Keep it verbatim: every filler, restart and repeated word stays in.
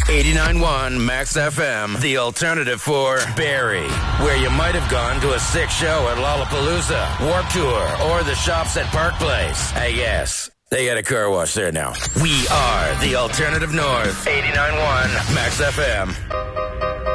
eighty-nine point one Max F M, the alternative for Barrie, where you might have gone to a sick show at Lollapalooza, Warped Tour, or the shops at Park Place. I guess. They got a car wash there now. We are the alternative north. eighty-nine point one Max F M.